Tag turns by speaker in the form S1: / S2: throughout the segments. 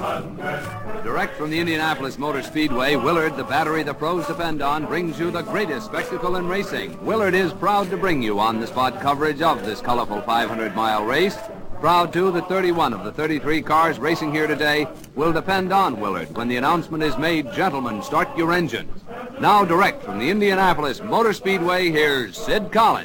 S1: Direct from the Indianapolis Motor Speedway, Willard, the battery the pros depend on, brings you the greatest spectacle in racing. Willard is proud to bring you on-the-spot coverage of this colorful 500-mile race. Proud, too, that 31 of the 33 cars racing here today will depend on Willard when the announcement is made, "Gentlemen, start your engines." Now, direct from the Indianapolis Motor Speedway, here's Sid Collins.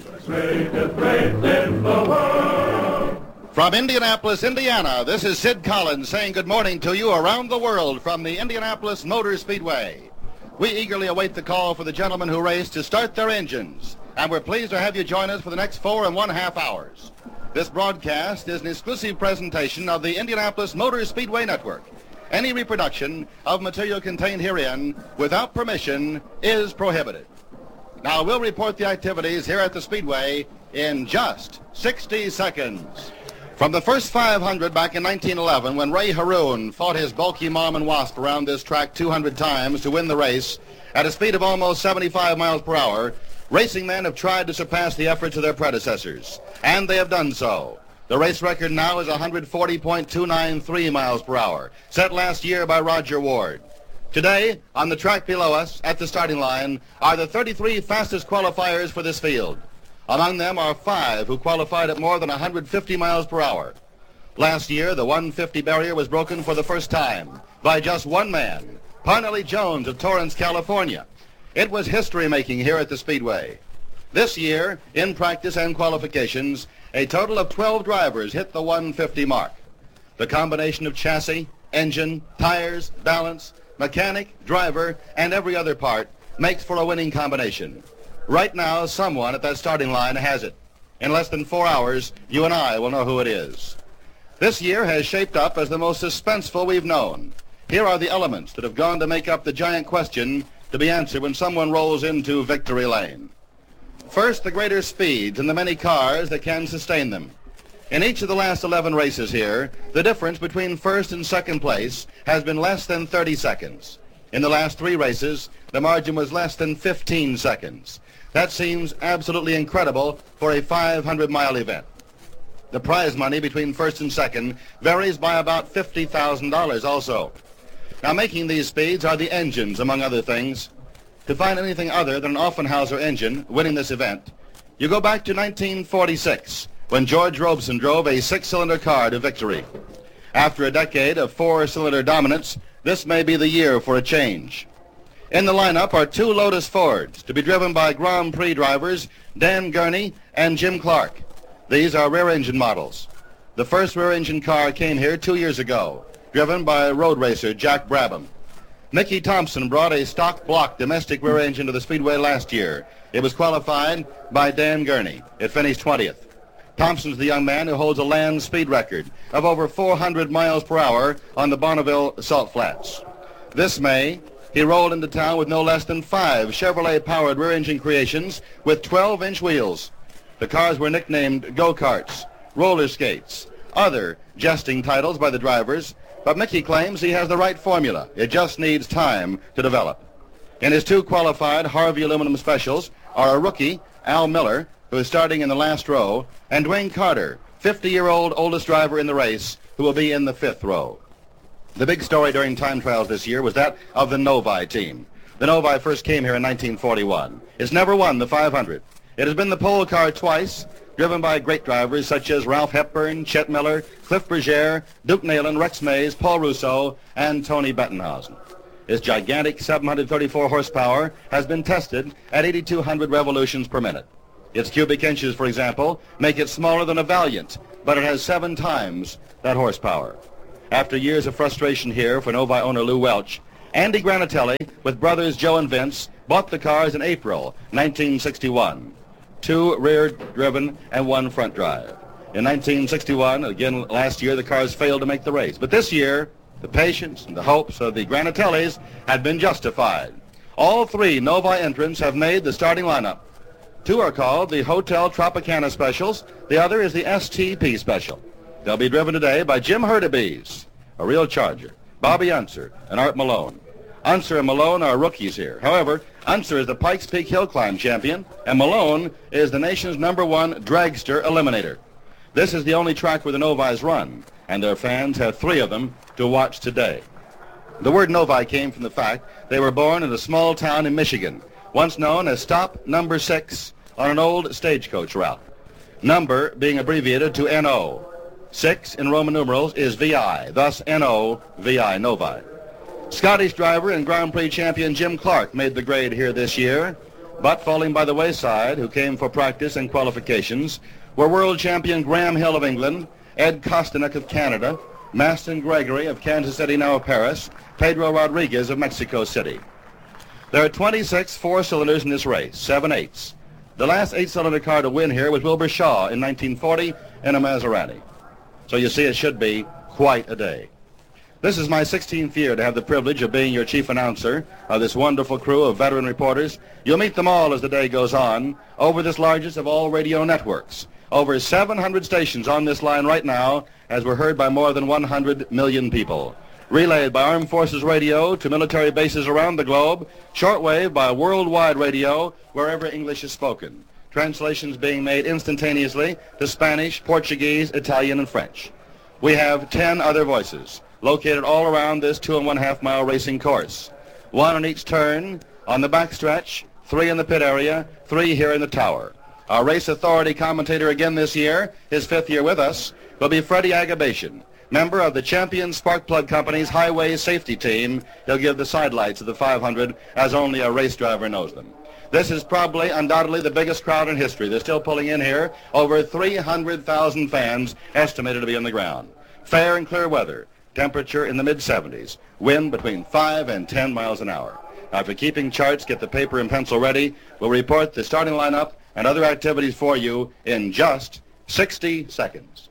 S2: From Indianapolis, Indiana, this is Sid Collins saying good morning to you around the world from the Indianapolis Motor Speedway. We eagerly await the call for the gentlemen who race to start their engines, and we're pleased to have you join us for the next 4.5 hours. This broadcast is an exclusive presentation of the Indianapolis Motor Speedway Network. Any reproduction of material contained herein without permission is prohibited. Now, we'll report the activities here at the Speedway in just 60 seconds. From the first 500 back in 1911, when Ray Haroon fought his bulky Mom and Wasp around this track 200 times to win the race at a speed of almost 75 miles per hour, racing men have tried to surpass the efforts of their predecessors, and they have done so. The race record now is 140.293 miles per hour, set last year by Roger Ward. Today, on the track below us, at the starting line, are the 33 fastest qualifiers for this field. Among them are 5 who qualified at more than 150 miles per hour. Last year, the 150 barrier was broken for the first time by just one man, Parnelli Jones of Torrance, California. It was history-making here at the Speedway. This year, in practice and qualifications, a total of 12 drivers hit the 150 mark. The combination of chassis, engine, tires, balance, mechanic, driver, and every other part makes for a winning combination. Right now, someone at that starting line has it. In less than 4 hours, you and I will know who it is. This year has shaped up as the most suspenseful we've known. Here are the elements that have gone to make up the giant question to be answered when someone rolls into victory lane. First, the greater speeds and the many cars that can sustain them. In each of the last 11 races here, the difference between first and second place has been less than 30 seconds. In the last 3 races, the margin was less than 15 seconds. That seems absolutely incredible for a 500-mile event. The prize money between first and second varies by about $50,000 also. Now, making these speeds are the engines, among other things. To find anything other than an Offenhauser engine winning this event, you go back to 1946, when George Robeson drove a 6-cylinder car to victory. After a decade of 4-cylinder dominance, this may be the year for a change. In the lineup are 2 Lotus Fords to be driven by Grand Prix drivers Dan Gurney and Jim Clark. These are rear-engine models. The first rear-engine car came here 2 years ago, driven by road racer Jack Brabham. Mickey Thompson brought a stock block domestic rear engine to the Speedway last year. It was qualified by Dan Gurney. It finished 20th. Thompson's the young man who holds a land speed record of over 400 miles per hour on the Bonneville Salt Flats. This May, he rolled into town with no less than 5 Chevrolet-powered rear-engine creations with 12-inch wheels. The cars were nicknamed go-karts, roller skates, other jesting titles by the drivers, but Mickey claims he has the right formula. It just needs time to develop. In his 2 qualified Harvey aluminum specials are a rookie, Al Miller, who is starting in the last row, and Dwayne Carter, 50-year-old oldest driver in the race, who will be in the 5th row. The big story during time trials this year was that of the Novi team. The Novi first came here in 1941. It's never won the 500. It has been the pole car twice, driven by great drivers such as Ralph Hepburn, Chet Miller, Cliff Berger, Duke Neyland, Rex Mays, Paul Russo, and Tony Bettenhausen. Its gigantic 734 horsepower has been tested at 8,200 revolutions per minute. Its cubic inches, for example, make it smaller than a Valiant, but it has 7 times that horsepower. After years of frustration here for Novi owner Lou Welch, Andy Granatelli, with brothers Joe and Vince, bought the cars in April 1961. 2 rear-driven and 1 front drive. In 1961, again last year, the cars failed to make the race. But this year, the patience and the hopes of the Granatellis had been justified. All 3 Novi entrants have made the starting lineup. 2 are called the Hotel Tropicana Specials. The other is the STP Special. They'll be driven today by Jim Hurtubise, a real charger, Bobby Unser, and Art Malone. Unser and Malone are rookies here. However, Unser is the Pikes Peak Hill Climb champion, and Malone is the nation's #1 dragster eliminator. This is the only track where the Novi's run, and their fans have 3 of them to watch today. The word Novi came from the fact they were born in a small town in Michigan, once known as Stop Number 6 on an old stagecoach route. Number being abbreviated to NO. 6 in Roman numerals is VI, thus NO-VI, Novi. Scottish driver and Grand Prix champion Jim Clark made the grade here this year, but falling by the wayside, who came for practice and qualifications, were world champion Graham Hill of England, Ed Kostanek of Canada, Maston Gregory of Kansas City, now Paris, Pedro Rodriguez of Mexico City. There are 26 4-cylinders in this race, 7/8. The last 8-cylinder car to win here was Wilbur Shaw in 1940 in a Maserati. So you see, it should be quite a day. This is my 16th year to have the privilege of being your chief announcer of this wonderful crew of veteran reporters. You'll meet them all as the day goes on over this largest of all radio networks. Over 700 stations on this line right now, as we're heard by more than 100 million people. Relayed by Armed Forces Radio to military bases around the globe, shortwave by worldwide radio wherever English is spoken. Translations being made instantaneously to Spanish, Portuguese, Italian, and French. We have 10 other voices located all around this 2.5 mile racing course. 1 on each turn, on the backstretch, 3 in the pit area, 3 here in the tower. Our race authority commentator again this year, his 5th year with us, will be Freddie Agabation, member of the Champion Sparkplug Company's Highway Safety Team. He'll give the sidelights of the 500 as only a race driver knows them. This is probably, undoubtedly, the biggest crowd in history. They're still pulling in here. Over 300,000 fans estimated to be on the ground. Fair and clear weather. Temperature in the mid-70s. Wind between 5 and 10 miles an hour. Now, if you're keeping charts, get the paper and pencil ready. We'll report the starting lineup and other activities for you in just 60 seconds.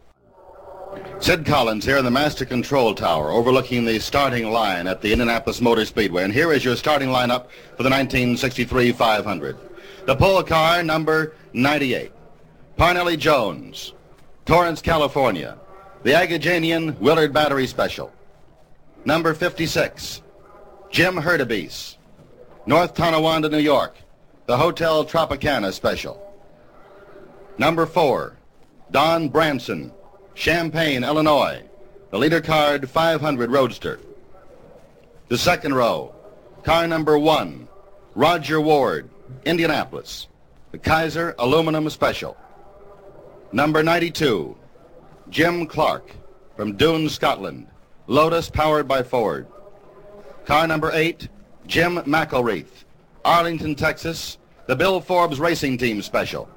S2: Sid Collins here in the Master Control Tower overlooking the starting line at the Indianapolis Motor Speedway. And here is your starting lineup for the 1963 500. The pole car, number 98. Parnelli Jones, Torrance, California. The Agajanian Willard Battery Special. Number 56, Jim Hurtubise, North Tonawanda, New York. The Hotel Tropicana Special. Number 4, Don Branson, Champaign, Illinois. The Leader Card 500 Roadster. The second row, car number 1, Roger Ward, Indianapolis. The Kaiser Aluminum Special. Number 92, Jim Clark from Doon, Scotland. Lotus powered by Ford. Car number 8, Jim McElreath, Arlington, Texas. The Bill Forbes Racing Team Special.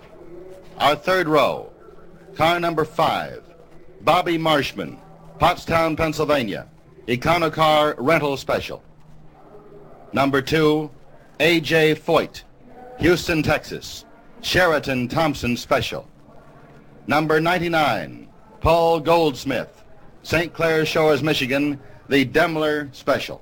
S2: Our third row, car number 5, Bobby Marshman, Pottstown, Pennsylvania. Econocar Rental Special. Number 2, A.J. Foyt, Houston, Texas. Sheraton Thompson Special. Number 99, Paul Goldsmith, St. Clair Shores, Michigan. The Demler Special.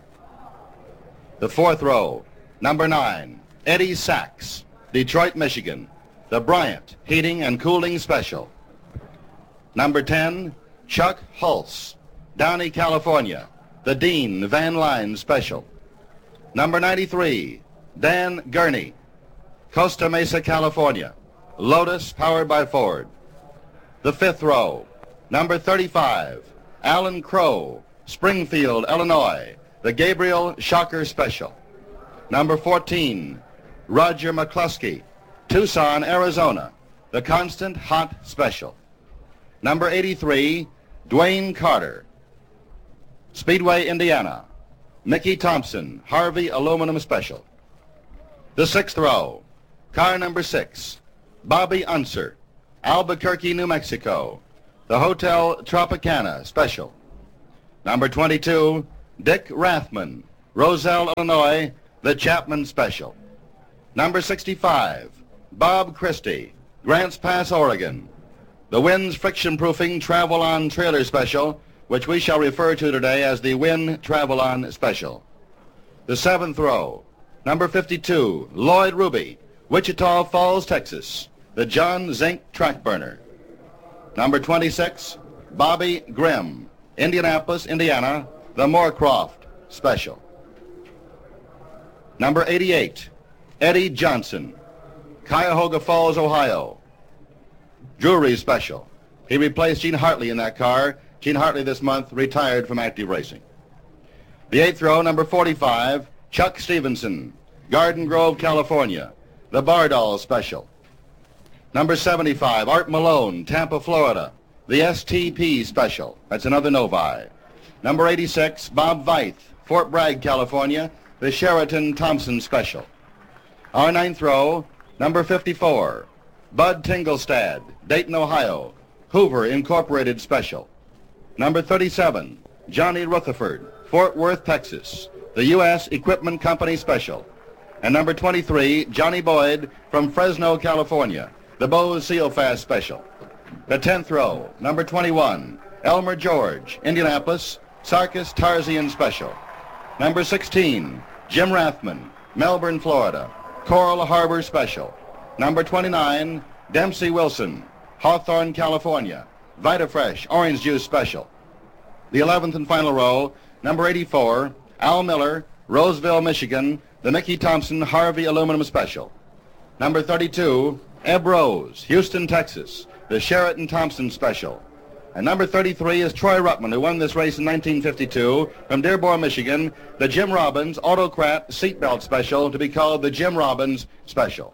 S2: The fourth row, number 9, Eddie Sachs, Detroit, Michigan. The Bryant Heating and Cooling Special. Number 10, Chuck Hulse, Downey, California. The Dean Van Line Special. Number 93, Dan Gurney, Costa Mesa, California. Lotus powered by Ford. The fifth row, number 35, Alan Crow, Springfield, Illinois. The Gabriel Shocker Special. Number 14, Roger McCluskey, Tucson, Arizona. The Constant Hot Special. Number 83, Dwayne Carter, Speedway, Indiana. Mickey Thompson, Harvey Aluminum Special. The sixth row, car number 6, Bobby Unser, Albuquerque, New Mexico. The Hotel Tropicana Special. Number 22, Dick Rathman, Roselle, Illinois. The Chapman Special. Number 65, Bob Christie, Grants Pass, Oregon. The Wynn's Friction Proofing Travel On Trailer Special, which we shall refer to today as the Wynn Travel On Special. The seventh row, number 52, Lloyd Ruby, Wichita Falls, Texas. The John Zink Track Burner. Number 26, Bobby Grimm, Indianapolis, Indiana. The Moorcroft Special. Number 88, Eddie Johnson, Cuyahoga Falls, Ohio. Jewelry Special. He replaced Gene Hartley in that car Gene Hartley this month retired from active racing. The 8th row, number 45, Chuck Stevenson, Garden Grove, California, the Bardol Special. Number 75, Art Malone, Tampa, Florida, the STP Special. That's another Novi. Number 86, Bob Veith, Fort Bragg, California, the Sheraton Thompson Special. Our 9th row, number 54, Bud Tingelstad, Dayton, Ohio, Hoover Incorporated Special. Number 37, Johnny Rutherford, Fort Worth, Texas, the U.S. Equipment Company Special. And number 23, Johnny Boyd from Fresno, California, the Bose Sealfast Special. The 10th row, number 21, Elmer George, Indianapolis, Sarkis Tarzian Special. Number 16, Jim Rathman, Melbourne, Florida, Coral Harbor Special. Number 29, Dempsey Wilson, Hawthorne, California, VitaFresh Orange Juice Special. The 11th and final row, number 84, Al Miller, Roseville, Michigan, the Mickey Thompson Harvey Aluminum Special. Number 32, Eb Rose, Houston, Texas, the Sheraton Thompson Special. And number 33 is Troy Ruttman, who won this race in 1952 from Dearborn, Michigan, the Jim Robbins Autocrat Seatbelt Special, to be called the Jim Robbins Special.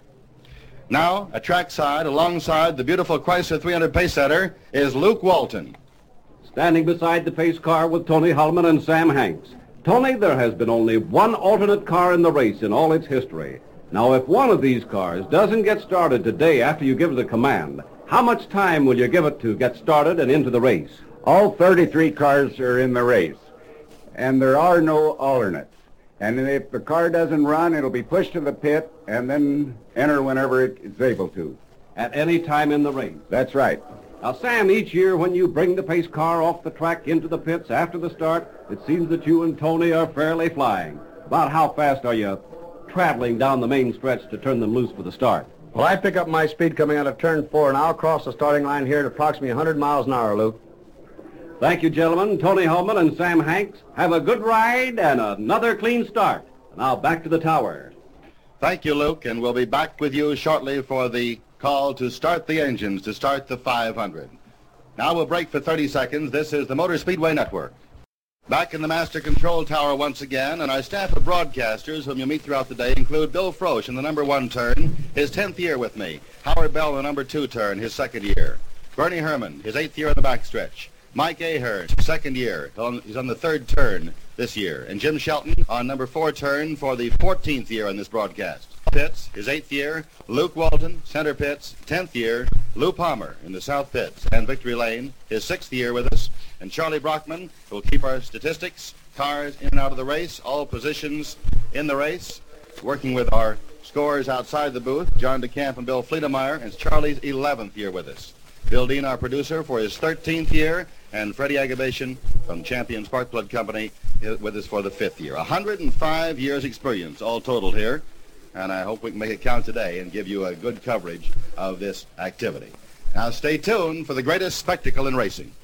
S2: Now, at trackside, alongside the beautiful Chrysler 300 pace setter, is Luke Walton.
S3: Standing beside the pace car with Tony Hulman and Sam Hanks. Tony, there has been only one alternate car in the race in all its history. Now, if one of these cars doesn't get started today after you give it a command, how much time will you give it to get started and into the race?
S4: All 33 cars are in the race, and there are no alternates. And if the car doesn't run, it'll be pushed to the pit and then enter whenever it is able to.
S3: At any time in the race?
S4: That's right.
S3: Now, Sam, each year when you bring the pace car off the track into the pits after the start, it seems that you and Tony are fairly flying. About how fast are you traveling down the main stretch to turn them loose for the start?
S5: Well, I pick up my speed coming out of turn 4, and I'll cross the starting line here at approximately 100 miles an hour, Luke.
S3: Thank you, gentlemen. Tony Hulman and Sam Hanks. Have a good ride and another clean start. Now back to the tower.
S2: Thank you, Luke, and we'll be back with you shortly for the call to start the engines, to start the 500. Now we'll break for 30 seconds. This is the Motor Speedway Network. Back in the Master Control Tower once again, and our staff of broadcasters whom you'll meet throughout the day include Bill Frosch in the number 1 turn, his 10th year with me. Howard Bell in the number 2 turn, his 2nd year. Bernie Herman, his 8th year in the backstretch. Mike Ahern, 2nd year. He's on the 3rd turn this year. And Jim Shelton on number 4 turn for the 14th year on this broadcast. Pits, his 8th year. Luke Walton, center pits, 10th year. Lou Palmer in the south pits. And Victory Lane, his 6th year with us. And Charlie Brockman will keep our statistics, cars in and out of the race, all positions in the race, working with our scores outside the booth. John DeCamp and Bill Fleetemeyer. It's Charlie's 11th year with us. Bill Dean, our producer, for his 13th year, and Freddie Agabation from Champion Sparkplug Company with us for the 5th year. 105 years experience all totaled here, and I hope we can make it count today and give you a good coverage of this activity. Now stay tuned for the greatest spectacle in racing.